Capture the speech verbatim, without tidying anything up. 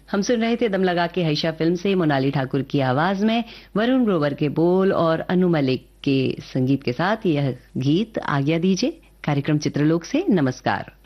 हम सुन रहे थे दम लगा के हईशा फिल्म से मोनाली ठाकुर की आवाज में वरुण ग्रोवर के बोल और अनु मलिक के संगीत के साथ यह गीत। आज्ञा दीजिए कार्यक्रम चित्रलोक से। नमस्कार।